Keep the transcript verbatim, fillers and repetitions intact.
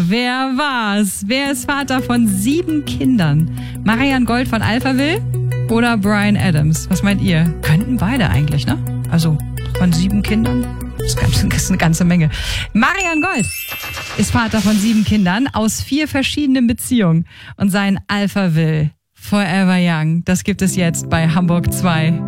wer war's? Wer ist Vater von sieben Kindern? Marian Gold von Alphaville oder Bryan Adams? Was meint ihr? Könnten beide eigentlich, ne? Also von sieben Kindern? Das ist eine ganze Menge. Marian Gold ist Vater von sieben Kindern aus vier verschiedenen Beziehungen. Und sein Alphaville Forever Young, das gibt es jetzt bei Hamburg zwei.